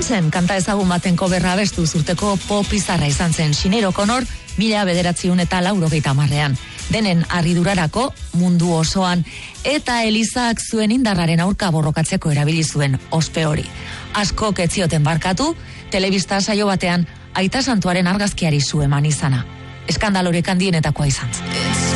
Zuzen, kanta ezagun baten coverra abestu urteko pop izarra izan zen Sinead O'Connor 1980ean. Denen harridurarako mundu osoan eta Elizak zuen indarraren aurka borrokatzeko erabili zuen ospe hori. Askok ez zioten barkatu, telebista saio batean Aita Santuaren argazkiari zu eman izana. Eskandalorik handienetakoa izan zen.